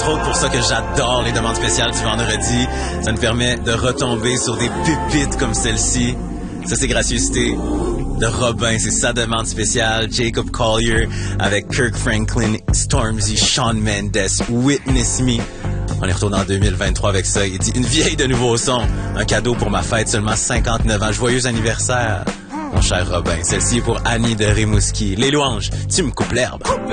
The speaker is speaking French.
entre autres pour ça que j'adore les demandes spéciales du vendredi. Ça nous permet de retomber sur des pépites comme celle-ci. Ça, c'est gracieuseté de Robin. C'est sa demande spéciale. Jacob Collier avec Kirk Franklin, Stormzy, Shawn Mendes, Witness Me. On est retourné en 2023 avec ça. Il dit « Une vieille de nouveau son. Un cadeau pour ma fête, seulement 59 ans. Joyeux anniversaire, mon cher Robin. » Celle-ci est pour Annie de Rimouski. Les louanges, tu me coupes l'herbe.